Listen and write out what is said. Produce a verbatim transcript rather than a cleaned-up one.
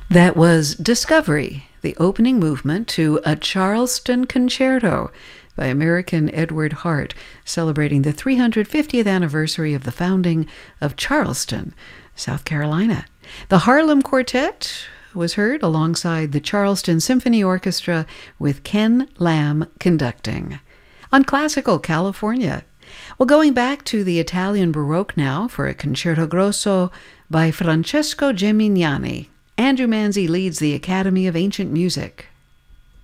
That was Discovery, the opening movement to A Charleston Concerto by American Edward Hart, celebrating the three hundred fiftieth anniversary of the founding of Charleston, South Carolina. The Harlem Quartet was heard alongside the Charleston Symphony Orchestra with Ken Lamb conducting. On Classical California, well, going back to the Italian Baroque now for a Concerto Grosso by Francesco Gemignani. Andrew Manzi leads the Academy of Ancient Music.